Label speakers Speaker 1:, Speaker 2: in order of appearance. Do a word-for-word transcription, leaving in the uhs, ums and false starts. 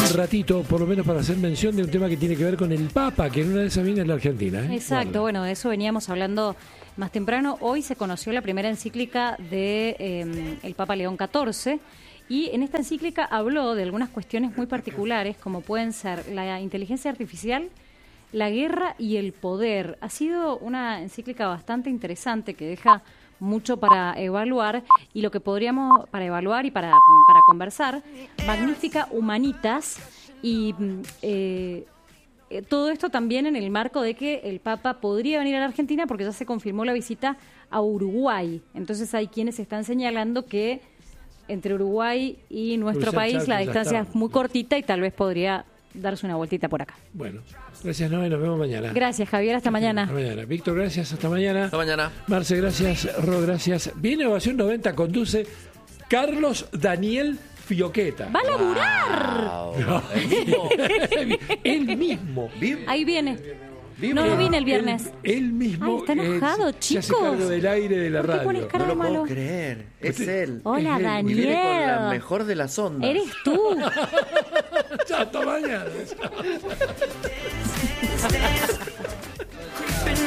Speaker 1: ratito, por lo menos para hacer mención de un tema que tiene que ver con el Papa, que en una de esas viene en la Argentina. ¿eh?
Speaker 2: Exacto,
Speaker 1: Guarda.
Speaker 2: Bueno, de eso veníamos hablando más temprano. Hoy se conoció la primera encíclica de eh, el Papa León catorce, y en esta encíclica habló de algunas cuestiones muy particulares, como pueden ser la inteligencia artificial, la guerra y el poder. Ha sido una encíclica bastante interesante que deja mucho para evaluar, y lo que podríamos, para evaluar y para, para conversar, Magnificat Humanitas, y eh, todo esto también en el marco de que el Papa podría venir a la Argentina porque ya se confirmó la visita a Uruguay. Entonces hay quienes están señalando que entre Uruguay y nuestro
Speaker 1: Pues ya,
Speaker 2: país
Speaker 1: ya,
Speaker 2: la
Speaker 1: ya
Speaker 2: distancia
Speaker 1: está.
Speaker 2: es muy cortita y tal vez podría darse una vueltita por acá.
Speaker 1: Bueno, gracias Noé, nos vemos mañana.
Speaker 2: Gracias, Javier, hasta mañana.
Speaker 1: Hasta mañana. Víctor, gracias, hasta mañana.
Speaker 3: Hasta mañana.
Speaker 1: Marce, gracias. Ro, gracias. Viene Ovación noventa, conduce Carlos Daniel Fioqueta.
Speaker 2: ¡Va a laburar!
Speaker 3: Wow. El mismo.
Speaker 1: Él mismo.
Speaker 3: Vi-
Speaker 2: Ahí viene.
Speaker 3: vi-
Speaker 2: No lo
Speaker 3: eh,
Speaker 2: vine el viernes.
Speaker 1: Él, él mismo.
Speaker 2: Ay, está enojado,
Speaker 1: eh, se hace
Speaker 2: chicos.
Speaker 1: cargo del aire de la
Speaker 2: ¿Por qué
Speaker 1: radio.
Speaker 2: pones cara
Speaker 3: No
Speaker 2: de
Speaker 3: lo puedo
Speaker 2: malo?
Speaker 3: creer. Es
Speaker 1: Usted-
Speaker 3: él.
Speaker 2: Hola,
Speaker 1: Es él.
Speaker 3: Y viene con la
Speaker 2: Daniel.
Speaker 3: mejor de las ondas.
Speaker 2: Eres tú.